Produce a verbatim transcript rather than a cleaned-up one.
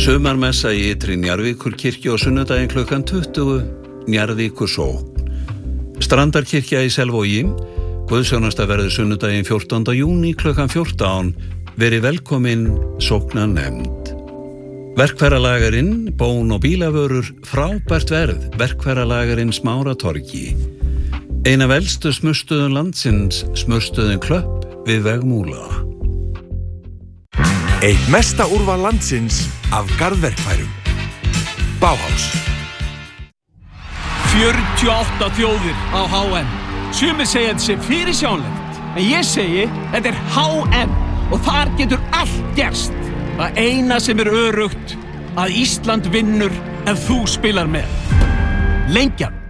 Sumarmessa í ytri Njarðvíkurkirkju á sunnudaginn klukkan tuttugu, Njarðvíkur sókn. Strandarkirkja í Selvogi, guðsjónasta verður sunnudaginn fjórtánda júní klukkan fjórtán, verið velkomin sókna nefnd. Verkfæralagarinn, bón og bílavörur, frábært verð, verkfæralagarinn Smáratorgi. Eina velstu smurstöðun landsins, smurstöðun Klöpp við veg Múla. Eitt mesta úrval landsins af garðverkfærum. Bauhaus. fjörutíu og átta þjóðir á H M. Sumir segja þetta sé fyrirsjánlegt, en ég segi þetta er H M og þar getur allt gerst. Það eina sem er öruggt, að Ísland vinnur ef þú spilar með. Lengjan.